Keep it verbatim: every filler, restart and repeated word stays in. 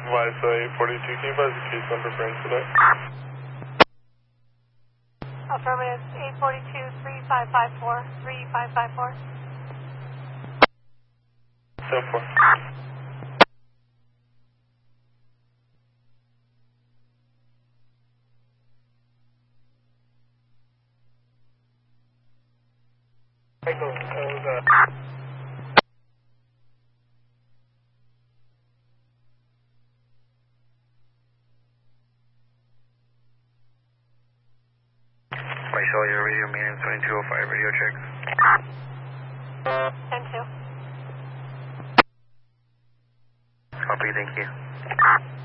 Visa eight forty-two, can you advise the case number for incident? Affirmative, eight forty-two, three five five four, three five five four. seven four. Michael, code, uh... Michelle, your radio meeting twenty-two oh five, radio check. ten two. Copy, thank you.